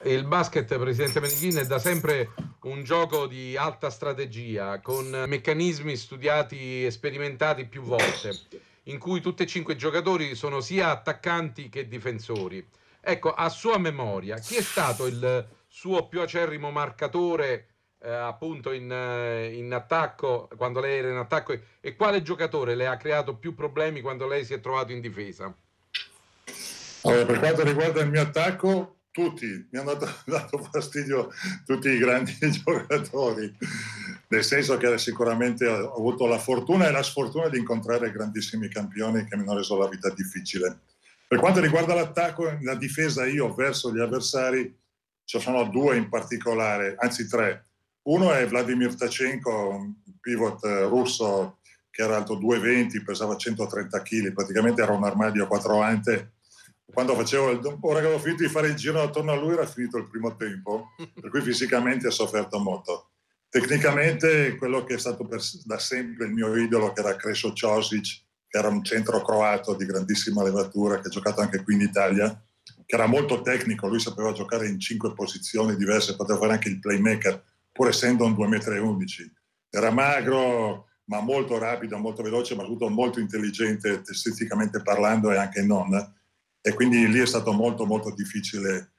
il basket, presidente Meneghin, è da sempre un gioco di alta strategia, con meccanismi studiati e sperimentati più volte, in cui tutti e cinque i giocatori sono sia attaccanti che difensori. Ecco, a sua memoria, chi è stato il suo più acerrimo marcatore, appunto in attacco, quando lei era in attacco, e quale giocatore le ha creato più problemi quando lei si è trovato in difesa? Allora, per quanto riguarda il mio attacco, tutti, mi hanno dato fastidio tutti i grandi giocatori, nel senso che sicuramente ho avuto la fortuna e la sfortuna di incontrare grandissimi campioni che mi hanno reso la vita difficile. Per quanto riguarda l'attacco, la difesa io verso gli avversari, ci sono due in particolare, anzi tre. Uno è Vladimir Tachenko, un pivot russo che era alto 2,20, pesava 130 kg, praticamente era un armadio a quattro ante. Quando ora che avevo finito di fare il giro attorno a lui era finito il primo tempo, per cui fisicamente ha sofferto molto. Tecnicamente quello che è stato da sempre il mio idolo, che era Krešo Ćosić, che era un centro croato di grandissima levatura, che ha giocato anche qui in Italia, che era molto tecnico, lui sapeva giocare in 5 posizioni diverse, poteva fare anche il playmaker, pur essendo un 2,11 m. Era magro, ma molto rapido, molto veloce, ma soprattutto molto intelligente, esteticamente parlando e anche non. E quindi lì è stato molto molto difficile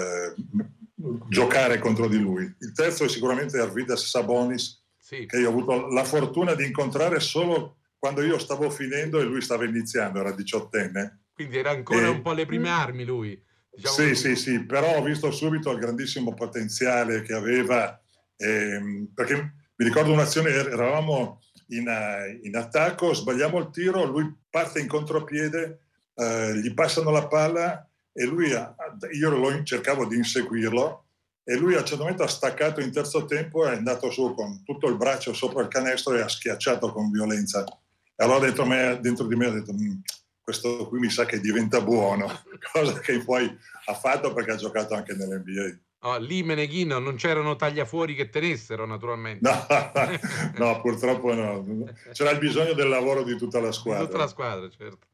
giocare contro di lui. Il terzo è sicuramente Arvydas Sabonis, sì, che io ho avuto la fortuna di incontrare solo quando io stavo finendo e lui stava iniziando, era 18enne. Quindi era ancora un po' le prime armi lui. Diciamo sì, così. sì, però ho visto subito il grandissimo potenziale che aveva, perché mi ricordo un'azione, eravamo in attacco, sbagliamo il tiro, lui parte in contropiede, gli passano la palla e lui, io cercavo di inseguirlo e lui a un certo momento ha staccato in terzo tempo, è andato su con tutto il braccio sopra il canestro e ha schiacciato con violenza. E allora dentro di me ho detto questo qui mi sa che diventa buono, cosa che poi ha fatto perché ha giocato anche nell'NBA. Oh, lì Meneghin non c'erano tagliafuori che tenessero, naturalmente. No, purtroppo no. C'era il bisogno del lavoro di tutta la squadra. Di tutta la squadra, certo.